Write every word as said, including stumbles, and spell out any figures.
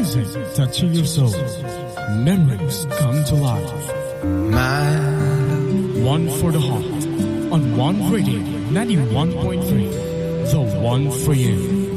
Music touching your soul. Memories come to life. My One for the heart. On One Radio ninety-one point three. The one for you.